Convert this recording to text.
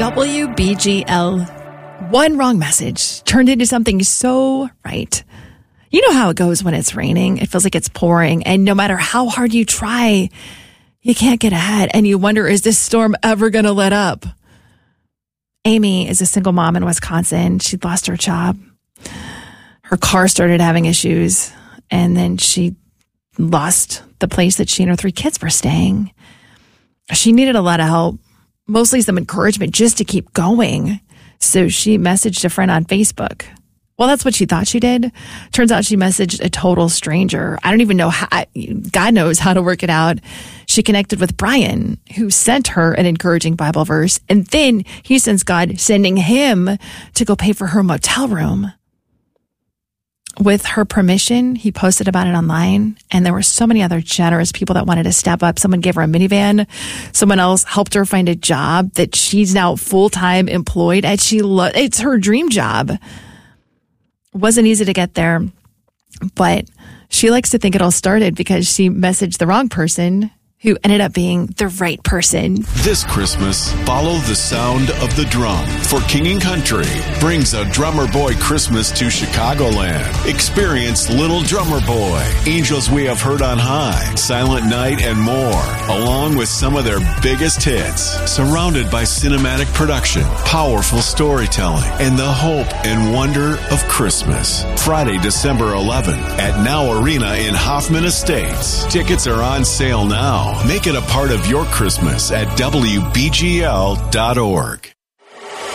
WBGL. One wrong message turned into something so right. You know how it goes when it's raining. It feels like it's pouring, and no matter how hard you try, you can't get ahead, and you wonder, is this storm ever going to let up? Amy is a single mom in Wisconsin. She'd lost her job. Her car started having issues, and then she lost the place that she and her 3 kids were staying. She needed a lot of help, mostly some encouragement just to keep going. So she messaged a friend on Facebook. Well, that's what she thought she did. Turns out she messaged a total stranger. I don't even know how, God knows how to work it out. She connected with Brian, who sent her an encouraging Bible verse. And then he sends God sending him to go pay for her motel room. With her permission, he posted about it online. And there were so many other generous people that wanted to step up. Someone gave her a minivan. Someone else helped her find a job that she's now full-time employed at. It's her dream job. Wasn't easy to get there, but she likes to think it all started because she messaged the wrong person who ended up being the right person. This Christmas, follow the sound of the drum, for King & Country brings a Drummer Boy Christmas to Chicagoland. Experience Little Drummer Boy, Angels We Have Heard on High, Silent Night, and more, along with some of their biggest hits. Surrounded by cinematic production, powerful storytelling, and the hope and wonder of Christmas. Friday, December 11th at Now Arena in Hoffman Estates. Tickets are on sale now. Make it a part of your Christmas at WBGL.org.